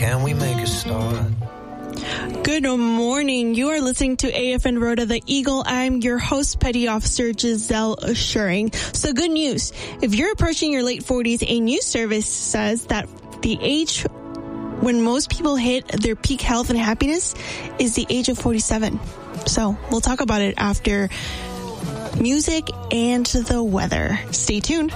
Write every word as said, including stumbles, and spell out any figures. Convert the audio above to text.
can we make a start? Good morning. You are listening to A F N Rhoda the Eagle. I'm your host, Petty Officer Giselle Assuring. So good news. If you're approaching your late forties, a new service says that the age when most people hit their peak health and happiness is the age of forty-seven. So we'll talk about it after music and the weather. Stay tuned.